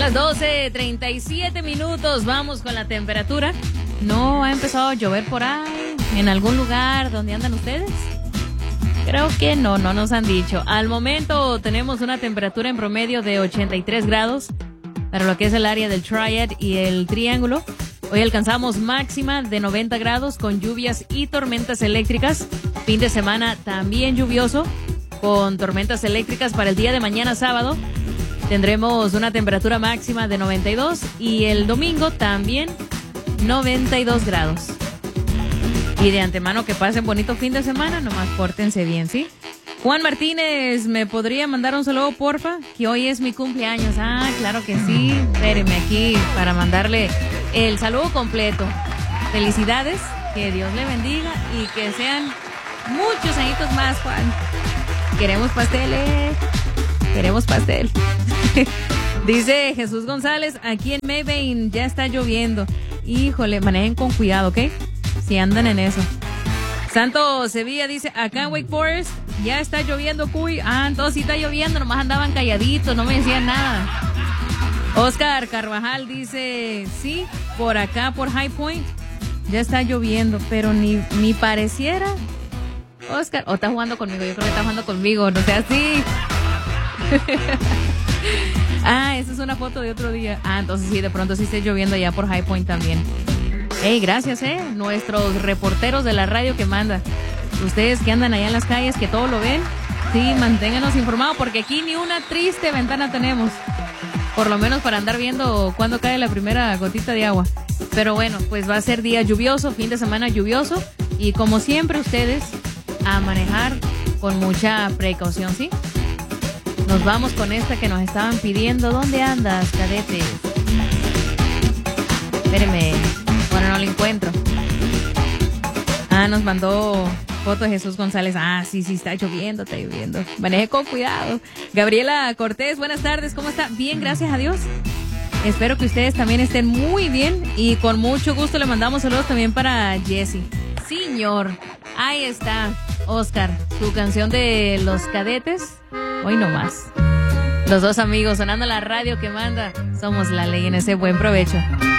las 12:37. Vamos con la temperatura. ¿No ha empezado a llover por ahí? ¿En algún lugar donde andan ustedes? Creo que no nos han dicho. Al momento tenemos una temperatura en promedio de 83 grados para lo que es el área del Triad y el Triángulo. Hoy alcanzamos máxima de 90 grados con lluvias y tormentas eléctricas. Fin de semana también lluvioso con tormentas eléctricas. Para el día de mañana sábado tendremos una temperatura máxima de 92 y el domingo también 92 grados. Y de antemano que pasen bonito fin de semana, nomás pórtense bien, ¿sí? Juan Martínez, ¿me podría mandar un saludo, porfa? Que hoy es mi cumpleaños. Ah, claro que sí. Espéreme aquí para mandarle el saludo completo. Felicidades, que Dios le bendiga y que sean muchos añitos más, Juan. Queremos pasteles. Queremos pastel. Dice Jesús González, aquí en Mayville ya está lloviendo. Híjole, manejen con cuidado, ¿ok? Si andan en eso. Santo Sevilla dice, acá en Wake Forest ya está lloviendo, cuy. Ah, entonces sí está lloviendo, nomás andaban calladitos, no me decían nada. Oscar Carvajal dice, sí, por acá, por High Point, ya está lloviendo, pero ni pareciera. Oscar, o está jugando conmigo, yo creo que está jugando conmigo, no sea así. Ah, esa es una foto de otro día. Ah, entonces sí, de pronto sí está lloviendo allá por High Point también. Hey, gracias, nuestros reporteros de la radio que manda. Ustedes que andan allá en las calles, que todo lo ven, sí, manténganos informados, porque aquí ni una triste ventana tenemos. Por lo menos para andar viendo cuándo cae la primera gotita de agua. Pero bueno, pues va a ser día lluvioso, fin de semana lluvioso. Y como siempre, ustedes a manejar con mucha precaución, ¿sí? Nos vamos con esta que nos estaban pidiendo. ¿Dónde andas, cadete? Espéreme. Bueno, no lo encuentro. Ah, nos mandó foto de Jesús González. Ah, sí, está lloviendo, está lloviendo. Maneje con cuidado. Gabriela Cortés, buenas tardes, ¿cómo está? Bien, gracias a Dios. Espero que ustedes también estén muy bien y con mucho gusto le mandamos saludos también para Jessy. Señor, ahí está, Oscar, su canción de Los Cadetes. Hoy no más. Los dos amigos sonando la radio que manda. Somos la ley en ese buen provecho.